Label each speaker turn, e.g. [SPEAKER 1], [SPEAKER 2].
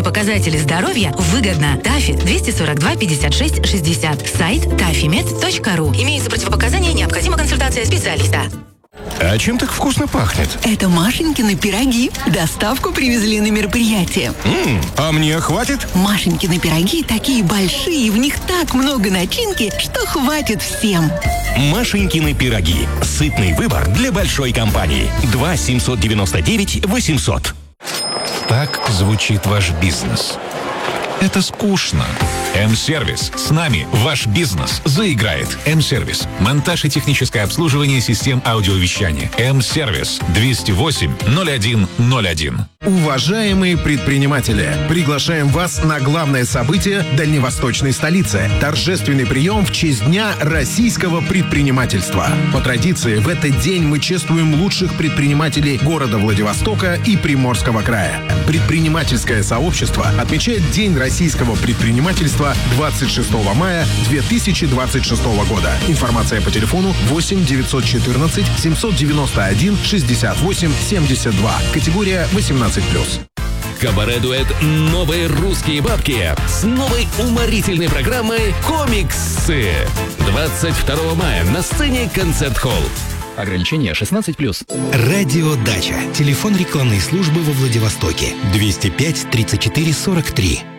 [SPEAKER 1] показатели здоровья выгодно. ТАФИ 242 56 60. Сайт tafimed.ru. Имеются противопоказания, необходима консультация специалиста.
[SPEAKER 2] А чем так вкусно пахнет?
[SPEAKER 3] Это Машенькины пироги. Доставку привезли на мероприятие.
[SPEAKER 2] А мне хватит?
[SPEAKER 3] Машенькины пироги такие большие, в них так много начинки, что хватит всем.
[SPEAKER 2] Машенькины пироги. Сытный выбор для большой компании. 2 799 800.
[SPEAKER 4] Так звучит ваш бизнес. Это скучно. М-сервис. С нами ваш бизнес заиграет. М-сервис. Монтаж и техническое обслуживание систем аудиовещания. М-сервис. 208-01-01.
[SPEAKER 5] Уважаемые предприниматели, приглашаем вас на главное событие дальневосточной столицы – торжественный прием в честь Дня российского предпринимательства. По традиции, в этот день мы чествуем лучших предпринимателей города Владивостока и Приморского края. Предпринимательское сообщество отмечает День российского предпринимательства 26 мая 2026 года. Информация по телефону 8 914 791 68 72. Категория 18+.
[SPEAKER 6] Кабаре-дуэт «Новые русские бабки» с новой уморительной программой «Комиксы». 22 мая на сцене «Концерт-холл».
[SPEAKER 7] Ограничение 16+.
[SPEAKER 8] Радио «Дача». Телефон рекламной службы во Владивостоке. 205 34 43.